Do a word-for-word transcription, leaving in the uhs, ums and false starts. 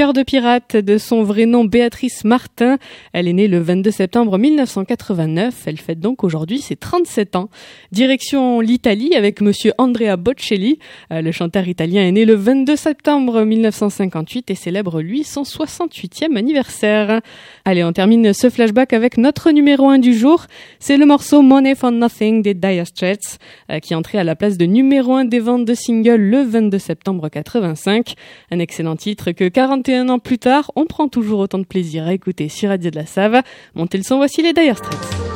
Cœur de pirate, de son vrai nom Béatrice Martin. Elle est née le vingt-deux septembre mille neuf cent quatre-vingt-neuf. Elle fête donc aujourd'hui ses trente-sept ans. Direction l'Italie avec monsieur Andrea Bocelli. Euh, le chanteur italien est né le vingt-deux septembre mille neuf cent cinquante-huit et célèbre lui son soixante-huitième anniversaire. Allez, on termine ce flashback avec notre numéro un du jour. C'est le morceau Money for Nothing des Dire Straits euh, qui est entré à la place de numéro un des ventes de singles le vingt-deux septembre quatre-vingt-cinq. Un excellent titre que quarante et un ans plus tard, on prend toujours autant de plaisir à écouter sur Radio de la Save. Montez le son, voici les Dire Straits.